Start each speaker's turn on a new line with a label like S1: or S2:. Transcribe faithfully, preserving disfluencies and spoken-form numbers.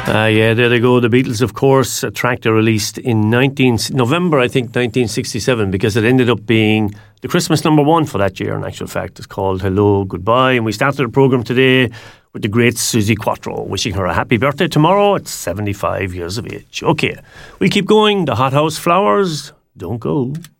S1: Uh, yeah, there they go. The Beatles, of course, a track they released in nineteen November, I think, nineteen sixty-seven, because it ended up being the Christmas number one for that year, in actual fact. It's called Hello, Goodbye. And we started the programme today with the great Susie Quattro, wishing her a happy birthday tomorrow at seventy-five years of age. Okay, we keep going. The Hothouse Flowers, don't go.